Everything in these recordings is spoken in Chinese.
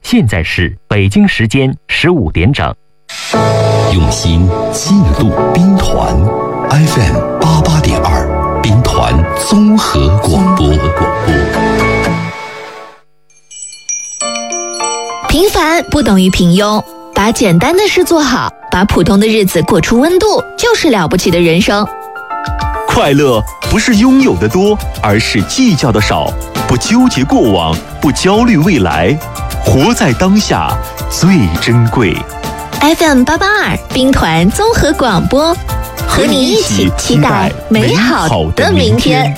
现在是北京时间15点整。 用心记录兵团 FM88.2兵团综合广播。 平凡不等于平庸，把简单的事做好，把普通的日子过出温度，就是了不起的人生。 快乐不是拥有的多，而是计较的少，不纠结过往，不焦虑未来，活在当下最珍贵。 FM882兵团综合广播，和你一起期待美好的明天。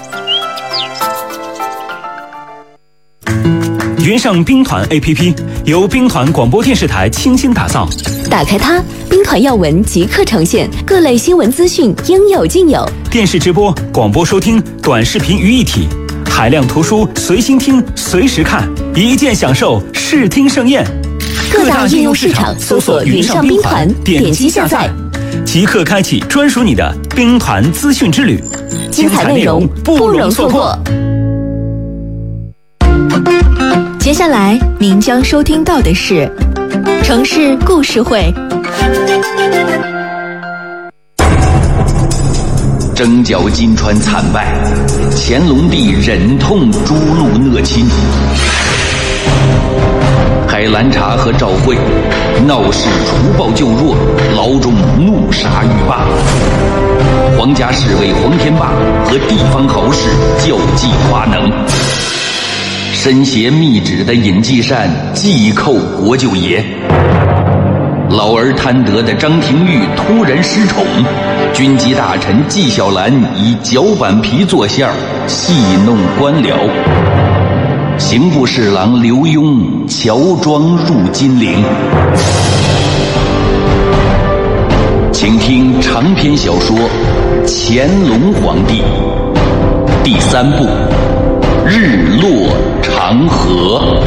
云上兵团 APP 由兵团广播电视台倾心打造， 打开它，兵团要闻即刻呈现，各类新闻资讯应有尽有， 电视直播、广播收听、短视频于一体，海量图书随心听随时看，一键享受视听盛宴。 各大应用市场搜索云上兵团，点击下载， 即刻开启专属你的兵团资讯之旅， 精彩内容不容错过。 接下来您将收听到的是城市故事会。 征剿金川惨败，乾隆帝忍痛诛戮讷亲。海兰察和赵惠闹事除暴救弱，牢中怒杀欲罢。皇家侍卫黄天霸和地方豪士较技华能。身携密旨的尹继善祭寇国舅爷，老而贪得的张廷玉突然失宠，军机大臣纪晓岚以脚板皮做馅儿戏弄官僚，刑部侍郎刘墉乔装入金陵。请听长篇小说《乾隆皇帝》第3部日落长河。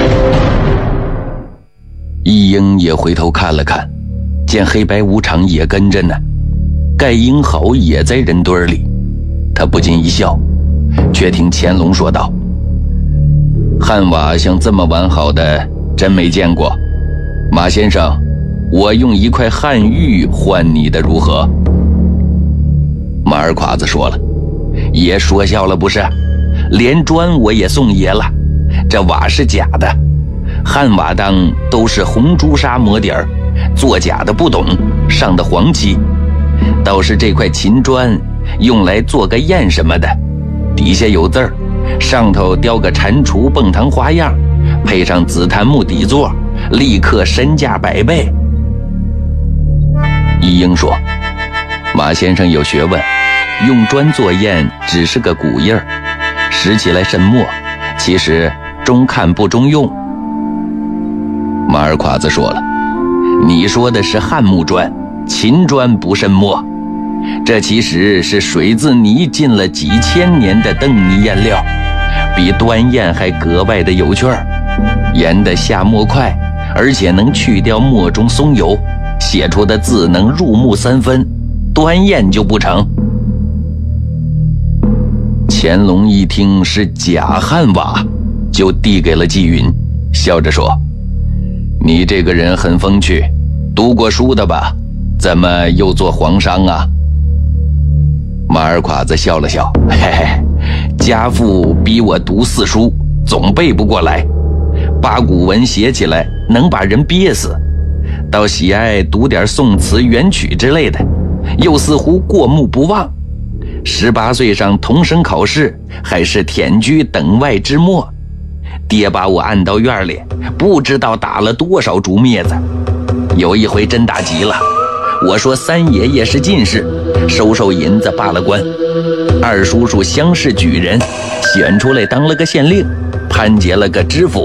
一英也回头看了看，见黑白无常也跟着呢，盖英豪也在人堆里，他不禁一笑，却听乾隆说道：汉瓦像这么完好的真没见过，马先生，我用一块汉玉换你的如何？马二侉子说了：爷说笑了不是？连砖我也送爷了，这瓦是假的，汉瓦当都是红朱砂抹底儿，做假的不懂，上的黄漆。倒是这块秦砖用来做个砚什么的，底下有字儿，上头雕个蟾蜍蹦堂花样，配上紫檀木底座，立刻身价100倍。一英说：马先生有学问，用砖做砚只是个古印儿，拾起来甚墨，其实中看不中用。马二侉子说了：你说的是汉木砖，秦砖不甚墨，这其实是水渍泥浸了几千年的邓泥颜料，比端砚还格外的有趣儿，研得下墨快，而且能去掉墨中松油，写出的字能入木3分，端砚就不成。乾隆一听是假汉瓦，就递给了纪云，笑着说：你这个人很风趣，读过书的吧？怎么又做皇商啊？马二侉子笑了笑：嘿嘿，家父逼我读4书，总背不过来，八股文写起来能把人憋死，倒喜爱读点宋词元曲之类的，又似乎过目不忘。18岁上童生考试，还是忝居等外之末，爹把我按到院里，不知道打了多少竹篾子。有一回真打急了，我说三爷爷是进士，收银子罢了官，二叔叔乡试举人，选出来当了个县令，攀结了个知府。